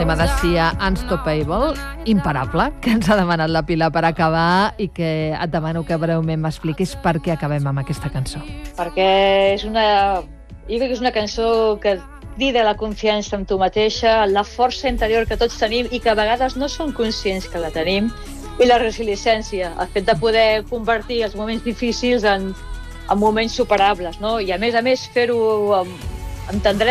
tema de Sia, Unstoppable, imparable, que ens ha demanat la Pilar per acabar i que et demano que breument m'expliquis per què acabem amb aquesta cançó. Perquè jo crec que és una cançó que crida la confiança en tu mateixa, la força interior que tots tenim i que a vegades no som conscients que la tenim, i la resiliència, el fet de poder convertir els moments difícils en moments superables, no? I a més fer-ho amb tendresa,